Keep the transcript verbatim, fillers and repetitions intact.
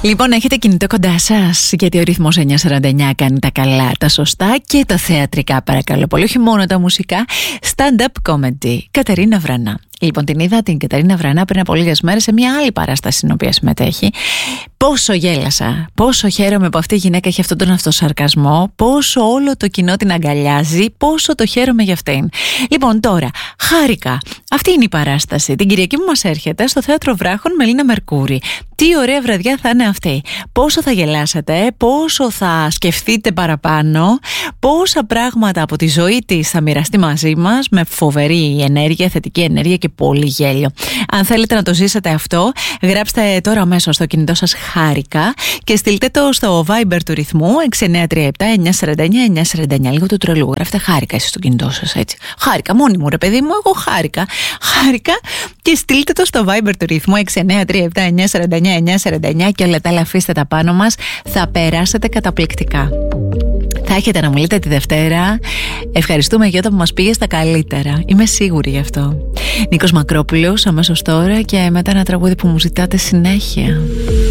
Λοιπόν, έχετε κινητό κοντά σας, γιατί ο ρυθμός εννιά σαράντα εννιά κάνει τα καλά, τα σωστά και τα θεατρικά, παρακαλώ πολύ, όχι μόνο τα μουσικά. Stand-up comedy, Κατερίνα Βρανά. Λοιπόν, την είδα την Κατερίνα Βρανά πριν από λίγες μέρες σε μια άλλη παράσταση στην οποία συμμετέχει. Πόσο γέλασα, πόσο χαίρομαι που αυτή η γυναίκα έχει αυτόν τον αυτοσαρκασμό, πόσο όλο το κοινό την αγκαλιάζει, πόσο το χαίρομαι για αυτήν. Λοιπόν, τώρα, χάρηκα. Αυτή είναι η παράσταση. Την Κυριακή που μας έρχεται στο Θέατρο Βράχων με Λίνα Μερκούρη. Τι ωραία βραδιά θα είναι αυτή. Πόσο θα γελάσετε, πόσο θα σκεφτείτε παραπάνω, πόσα πράγματα από τη ζωή της θα μοιραστεί μαζί μας με φοβερή ενέργεια, θετική ενέργεια και πολύ γέλιο. Αν θέλετε να το ζήσετε αυτό, γράψτε τώρα αμέσως στο κινητό σας χάρηκα και στείλτε το στο Viber του ρυθμού έξι εννιά τρία επτά εννιά σαράντα εννιά εννιά σαράντα εννιά. Λίγο του τρελού. Γράφτε χάρηκα εσείς στο κινητό σας, έτσι. Χάρηκα, μόνη μου, ρε παιδί μου, εγώ χάρηκα. Χάρηκα και στείλτε το στο Viber του ρυθμού έξι εννιά τρία επτά εννιά σαράντα εννιά εννιά σαράντα εννιά και όλα τα άλλα αφήστε τα πάνω μας. Θα περάσετε καταπληκτικά. Θα έχετε να μου λέτε τη Δευτέρα ευχαριστούμε Γιώτα που μας πήγε στα καλύτερα. Είμαι σίγουρη γι' αυτό. Νίκος Μακρόπουλος αμέσως τώρα και μετά ένα τραγούδι που μου ζητάτε συνέχεια.